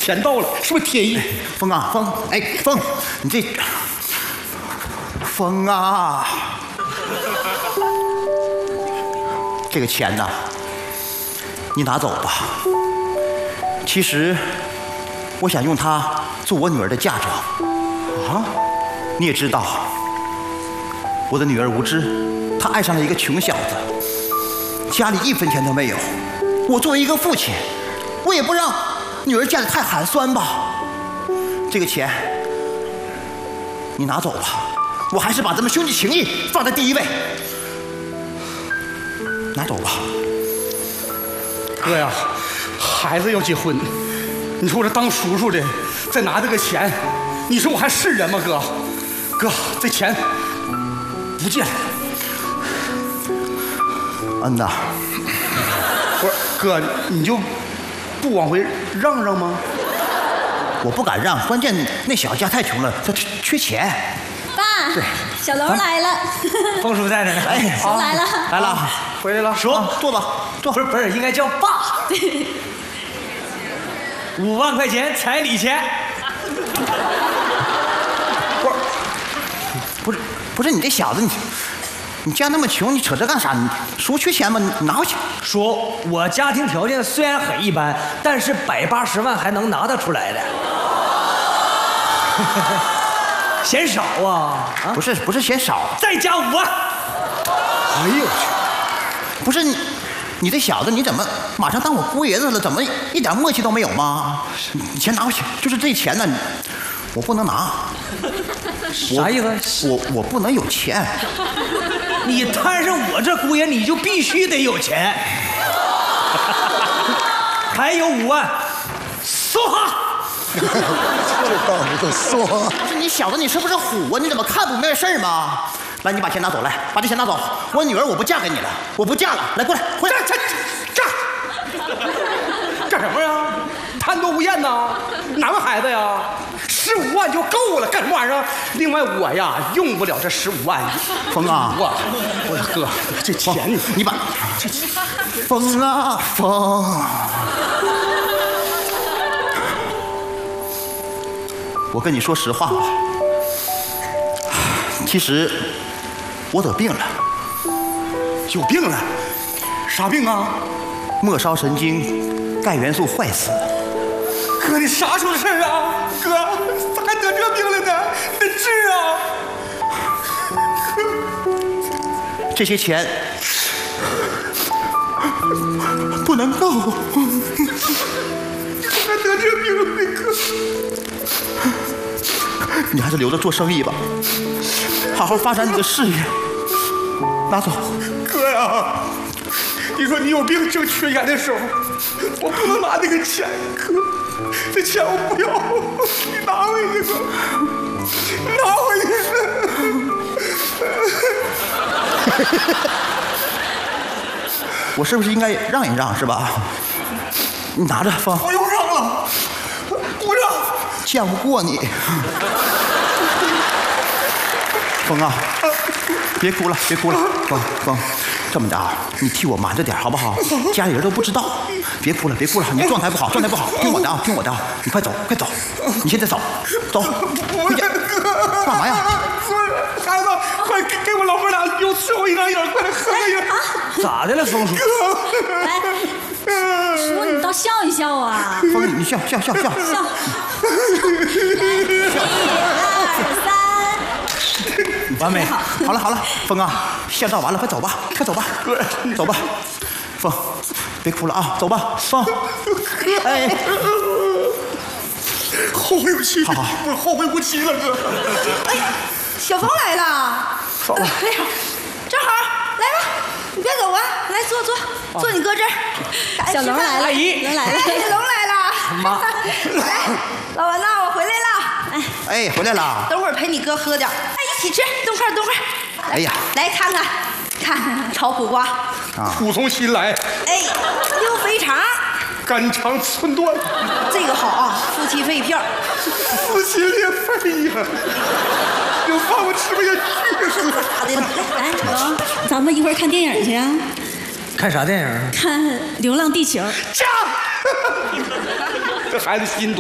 钱到了，是不是天意？ 峰啊，峰，哎，峰，你这，峰啊，这个钱呐，你拿走吧。其实，我想用它做我女儿的嫁妆。啊，你也知道，我的女儿无知，她爱上了一个穷小子，家里1分钱都没有。我作为一个父亲，我也不让女儿嫁得太寒酸吧。这个钱，你拿走吧。我还是把咱们兄弟情谊放在第一位。拿走吧。 哥呀，孩子要结婚，你说我这当叔叔的再拿这个钱，你说我还是人吗？哥，哥，这钱不见了。 恩呐， 不是哥，你就不往回让让吗？ 我不敢让，关键那小子家太穷了，他缺钱。 爸， 对， 小龙来了。 峰叔在这呢。 哎， 叔来了， 来了， 回来了。 叔， 坐吧，坐。 不是，应该叫爸。5万块钱彩礼钱。 不是你这小子，你家那么穷，你扯这干啥？你叔缺钱吗？你拿回去。 叔，我家庭条件虽然很一般，但是180万还能拿得出来的。嫌少啊？ 不是嫌少， 再加5万。 哎呦我去！ 不是你这小子，你怎么马上当我姑爷子了？怎么一点默契都没有吗？你钱拿回去，就是这钱呢，我不能拿。 啥意思？ 我不能有钱。 你摊上我这姑爷，你就必须得有钱。还有5万，梭哈！ 这道理都说。你小子，你是不是虎啊？你怎么看不明白事儿吗？来，你把钱拿走，来，把这钱拿走。我女儿我不嫁给你了，我不嫁了。来，过来，回来， 干什么呀？贪多无厌呐？哪个孩子呀？15万就够了，干什么玩意儿？另外我呀，用不了这15万。 峰啊， 我哥，这钱你把这钱，峰啊峰，我跟你说实话吧，其实我得病了。 有病了？啥病啊？ 末梢神经钙元素坏死。 哥，你啥时候的事儿啊？哥，咋还得这病了呢？得治啊！ 这些钱不能够。 还得这病了，哥。 你还是留着做生意吧，好好发展你的事业。拿走。 哥呀，你说你有病正缺钱的时候，我不能拿那个钱，哥，这钱我不要，你拿回去吧，拿回去。 我是不是应该让一让，是吧？你拿着，峰。 我又让了，不让。 犟不过你。峰啊，别哭了，别哭了，峰，这么的啊，你替我瞒着点好不好？家里人都不知道。别哭了，别哭了，你状态不好，听我的啊，你快走，你现在走，回家。干嘛呀？ 孩子，快给我老婆俩又伺候一张影，快点喝个影。 咋的了，峰叔？ 来，叔，你倒笑一笑啊！ 峰，你笑。 笑。1、2、3。 完美。 好了，峰啊，笑照完了，快走吧，走吧，峰，别哭了啊，走吧，峰。哎， 后会无期， 好， 我后会无期了，哥。 哎，小峰来了。 走了。 哎呀，正好，来吧，你别走啊，来坐你哥这儿。 小龙来了， 阿姨， 龙来了， 哎，龙来了。 妈， 来，老王呐，我回来了。 哎，回来了。 等会儿陪你哥喝点。哎，一起吃，动筷。 哎呀， 来看炒苦瓜。 苦从心来， 哎，溜肥肠。 肝肠寸断， 这个好啊，夫妻肺片。 撕心裂肺呀！有饭我吃不下去。 咋的了？ 来，龙，咱们一会儿看电影去啊？ 看啥电影？ 看《流浪地球》。 这孩子心毒。